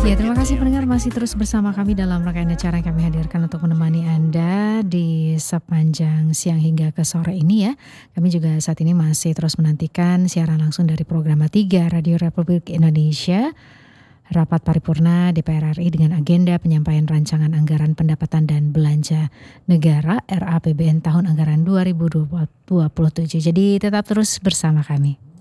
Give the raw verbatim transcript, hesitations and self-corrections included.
Ya, terima kasih pendengar masih terus bersama kami dalam rangkaian acara yang kami hadirkan untuk menemani Anda di sepanjang siang hingga ke sore ini ya. Kami juga saat ini masih terus menantikan siaran langsung dari program tiga Radio Republik Indonesia, Rapat Paripurna D P R R I dengan agenda penyampaian rancangan anggaran pendapatan dan belanja negara R A P B N tahun anggaran dua ribu dua puluh tujuh. Jadi tetap terus bersama kami.